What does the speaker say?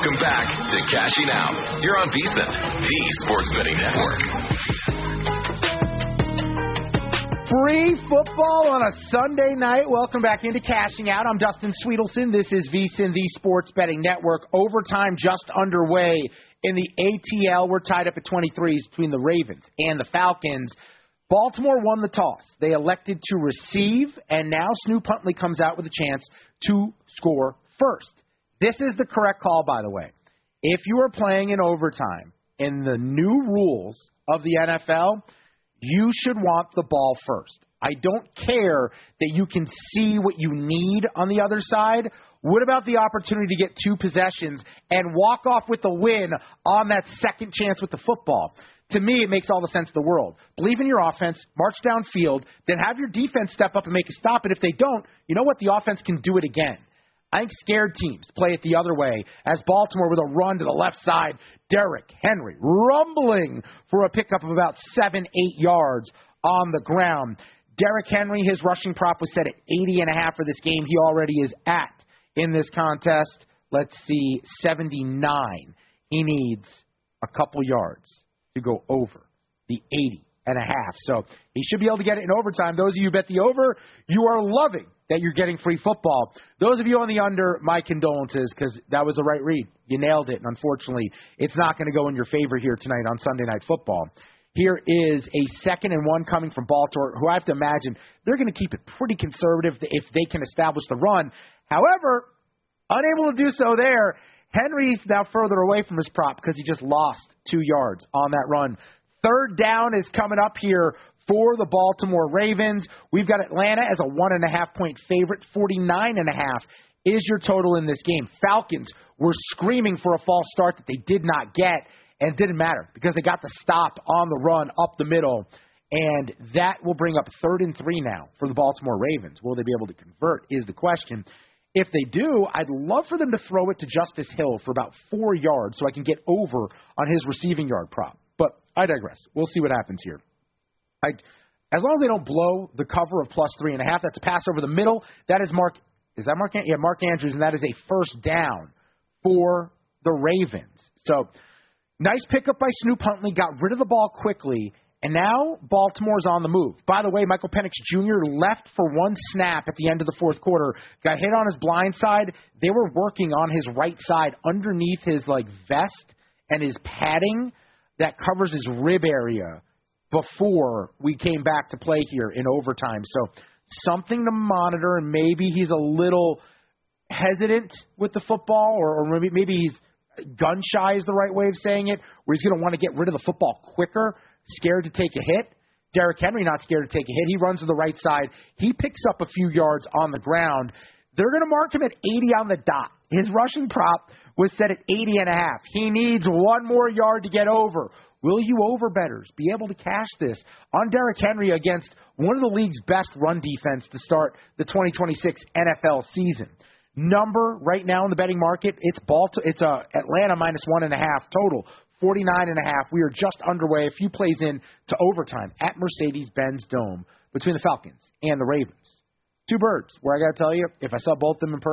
Welcome back to Cashing Out. You're on VSiN, the Sports Betting Network. Free football on a Sunday night. Welcome back into Cashing Out. I'm Dustin Sweetelson. This is VSiN, the Sports Betting Network. Overtime just underway in the ATL. We're tied up at 23s between the Ravens and the Falcons. Baltimore won the toss. They elected to receive, and now Snoop Huntley comes out with a chance to score first. This is the correct call, by the way. If you are playing in overtime in the new rules of the NFL, you should want the ball first. I don't care that you can see what you need on the other side. What about the opportunity to get two possessions and walk off with the win on that second chance with the football? To me, it makes all the sense in the world. Believe in your offense, march downfield, then have your defense step up and make a stop. And if they don't, you know what? The offense can do it again. I think scared teams play it the other way, as Baltimore with a run to the left side. Derrick Henry rumbling for a pickup of about 7-8 yards on the ground. Derrick Henry, his rushing prop was set at 80.5 for this game. He already is at, in this contest, let's see, 79. He needs a couple yards to go over the 80.5. So he should be able to get it in overtime. Those of you who bet the over, you are loving that you're getting free football. Those of you on the under, my condolences, because that was the right read. You nailed it, and unfortunately, it's not going to go in your favor here tonight on Sunday Night Football. Here is a 2nd and 1 coming from Baltimore, who I have to imagine they're going to keep it pretty conservative if they can establish the run. However, unable to do so there, Henry's now further away from his prop because he just lost 2 yards on that run. 3rd down is coming up here for the Baltimore Ravens. We've got Atlanta as a 1.5-point favorite. 49.5 is your total in this game. Falcons were screaming for a false start that they did not get, and it didn't matter because they got the stop on the run up the middle, and that will bring up 3rd and 3 now for the Baltimore Ravens. Will they be able to convert is the question. If they do, I'd love for them to throw it to Justice Hill for about 4 yards so I can get over on his receiving yard prop. But I digress. We'll see what happens here. As long as they don't blow the cover of +3.5, that's a pass over the middle. That is Mark. Is that Mark? Yeah, Mark Andrews, and that is a 1st down for the Ravens. So nice pickup by Snoop Huntley. Got rid of the ball quickly, and now Baltimore's on the move. By the way, Michael Penix Jr. left for 1 snap at the end of the 4th quarter. Got hit on his blind side. They were working on his right side underneath his vest and his padding that covers his rib area before we came back to play here in overtime. So something to monitor, and maybe he's a little hesitant with the football, or maybe he's gun-shy is the right way of saying it, where he's going to want to get rid of the football quicker, scared to take a hit. Derrick Henry not scared to take a hit. He runs to the right side. He picks up a few yards on the ground. They're going to mark him at 80 on the dot. His rushing prop was set at 80.5. He needs 1 more yard to get over. Will you overbettors be able to cash this on Derrick Henry against one of the league's best run defense to start the 2026 NFL season? Number right now in the betting market, it's Atlanta -1.5 total, 49.5. We are just underway, a few plays in to overtime at Mercedes-Benz Dome between the Falcons and the Ravens. 2 birds, where I got to tell you, if I saw both of them in person,